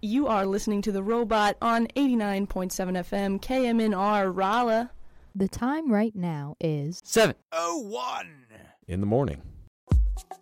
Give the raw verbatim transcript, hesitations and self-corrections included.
You are listening to The Robot on eighty-nine point seven F M, K M N R, Rolla. The time right now is seven oh one in the morning.